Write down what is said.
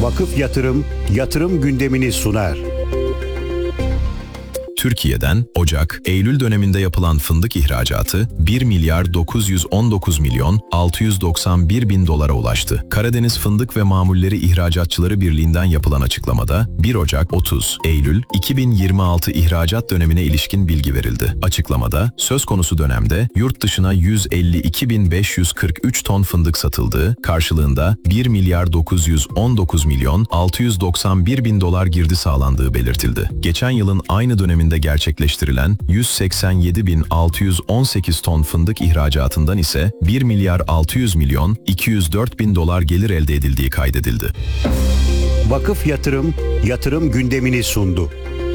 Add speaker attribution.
Speaker 1: Vakıf Yatırım, yatırım gündemini sunar.
Speaker 2: Türkiye'den Ocak-Eylül döneminde yapılan fındık ihracatı 1 milyar 919 milyon 691 bin dolara ulaştı. Karadeniz Fındık ve Mamulleri İhracatçıları Birliği'nden yapılan açıklamada 1 Ocak-30 Eylül 2026 ihracat dönemine ilişkin bilgi verildi. Açıklamada söz konusu dönemde yurt dışına 152.543 ton fındık satıldığı, karşılığında 1 milyar 919 milyon 691 bin dolar girdi sağlandığı belirtildi. Geçen yılın aynı döneminde gerçekleştirilen 187.618 ton fındık ihracatından ise 1 milyar 600 milyon 204 bin dolar gelir elde edildiği kaydedildi.
Speaker 1: Vakıf Yatırım, yatırım gündemini sundu.